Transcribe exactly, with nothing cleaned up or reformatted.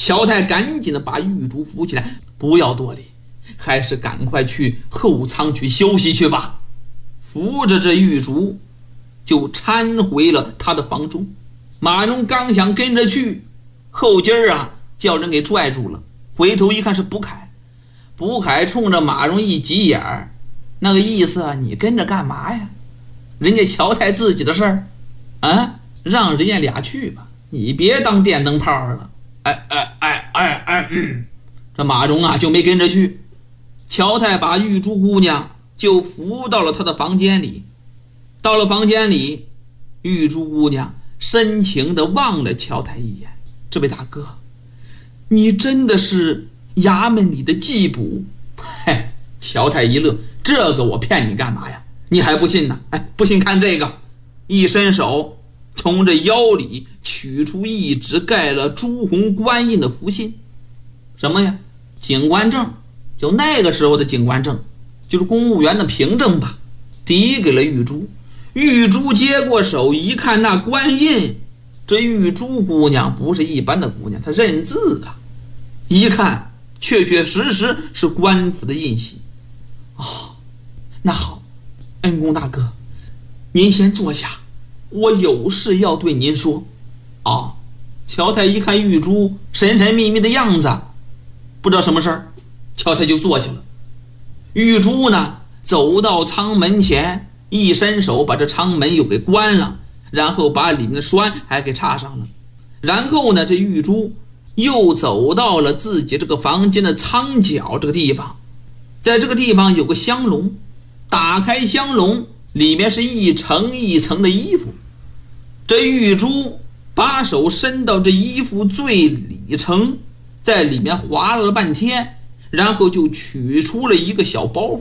乔太赶紧的把玉珠扶起来，不要多礼，还是赶快去后舱去休息去吧。扶着这玉珠就搀回了他的房中。马蓉刚想跟着去，后劲儿啊叫人给拽住了，回头一看是卜凯。卜凯冲着马蓉一挤眼儿，那个意思啊，你跟着干嘛呀？人家乔太自己的事儿啊，让人家俩去吧，你别当电灯泡了。哎哎哎哎哎，嗯，这马蓉啊就没跟着去。乔太把玉珠姑娘就扶到了他的房间里。到了房间里，玉珠姑娘深情地望了乔太一眼，这位大哥，你真的是衙门里的缉捕？嘿，乔太一乐，这个我骗你干嘛呀？你还不信呢？哎，不信看这个。一伸手从这腰里取出一纸盖了朱红官印的符信。什么呀？警官证，就那个时候的警官证，就是公务员的凭证吧。递给了玉珠。玉珠接过手一看那官印，这玉珠姑娘不是一般的姑娘，她认字啊，一看确确实实是官府的印玺。哦，那好，恩公大哥，您先坐下，我有事要对您说。哦，乔太一看玉珠神神秘秘的样子，不知道什么事儿，乔太就坐下了。玉珠呢，走到舱门前，一伸手把这舱门又给关了，然后把里面的栓还给插上了。然后呢，这玉珠又走到了自己这个房间的舱角这个地方，在这个地方有个香笼，打开香笼，里面是一层一层的衣服。这玉珠把手伸到这衣服最里层，在里面划了半天，然后就取出了一个小包袱。